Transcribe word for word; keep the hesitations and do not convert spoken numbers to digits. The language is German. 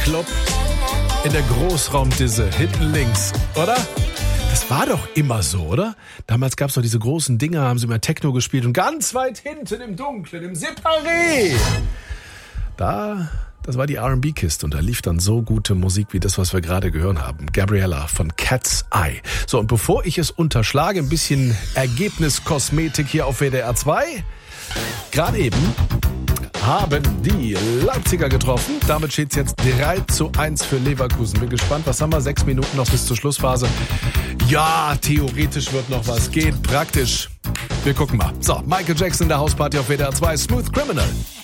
Club in der Großraumdisse, hinten links, oder? Das war doch immer so, oder? Damals gab es doch diese großen Dinger, haben sie immer Techno gespielt und ganz weit hinten im Dunkeln, im Separé. Da, das war die R and B-Kiste und da lief dann so gute Musik wie das, was wir gerade gehört haben. Gabriella von Cat's Eye. So, und bevor ich es unterschlage, ein bisschen Ergebniskosmetik hier auf W D R zwei. Gerade eben haben die Leipziger getroffen. Damit steht es jetzt drei zu eins für Leverkusen. Bin gespannt, was haben wir? Sechs Minuten noch bis zur Schlussphase. Ja, theoretisch wird noch was. Geht praktisch. Wir gucken mal. So, Michael Jackson in der Hausparty auf W D R zwei. Smooth Criminal.